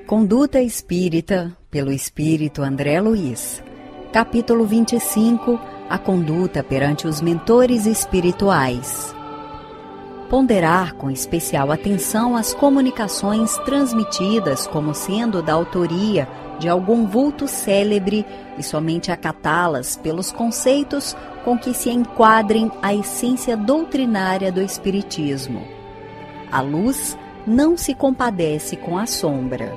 Conduta Espírita, pelo Espírito André Luiz. Capítulo 25. A conduta perante os mentores espirituais. Ponderar com especial atenção as comunicações transmitidas como sendo da autoria de algum vulto célebre e somente acatá-las pelos conceitos com que se enquadrem a essência doutrinária do Espiritismo. A luz não se compadece com a sombra.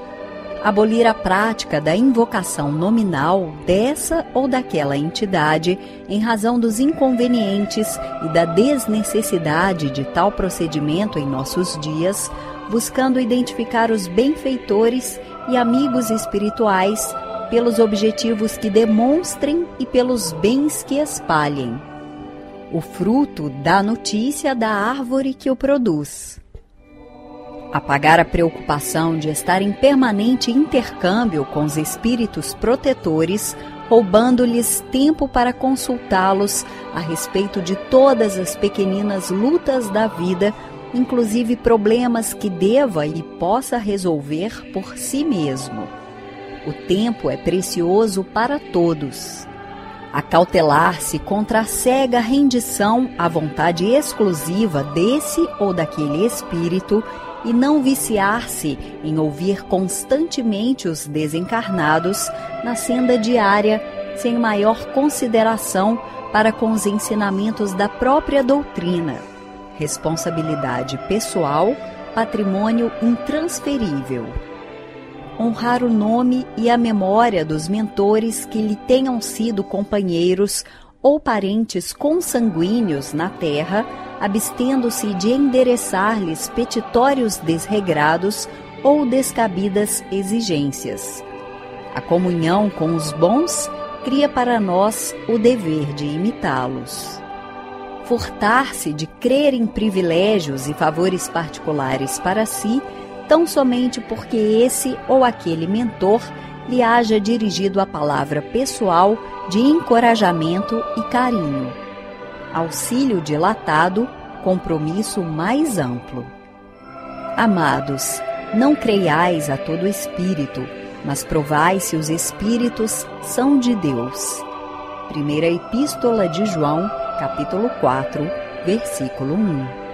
Abolir a prática da invocação nominal dessa ou daquela entidade em razão dos inconvenientes e da desnecessidade de tal procedimento em nossos dias, buscando identificar os benfeitores e amigos espirituais pelos objetivos que demonstrem e pelos bens que espalhem. O fruto dá notícia da árvore que o produz. Apagar a preocupação de estar em permanente intercâmbio com os espíritos protetores, roubando-lhes tempo para consultá-los a respeito de todas as pequeninas lutas da vida, inclusive problemas que deva e possa resolver por si mesmo. O tempo é precioso para todos. Acautelar-se contra a cega rendição à vontade exclusiva desse ou daquele espírito e não viciar-se em ouvir constantemente os desencarnados na senda diária, sem maior consideração para com os ensinamentos da própria doutrina. Responsabilidade pessoal, patrimônio intransferível. Honrar o nome e a memória dos mentores que lhe tenham sido companheiros ou parentes consanguíneos na terra, abstendo-se de endereçar-lhes petitórios desregrados ou descabidas exigências. A comunhão com os bons cria para nós o dever de imitá-los. Furtar-se de crer em privilégios e favores particulares para si, tão somente porque esse ou aquele mentor lhe haja dirigido a palavra pessoal de encorajamento e carinho. Auxílio dilatado, compromisso mais amplo. Amados, não creiais a todo espírito, mas provai se os espíritos são de Deus. Primeira Epístola de João, capítulo 4, versículo 1.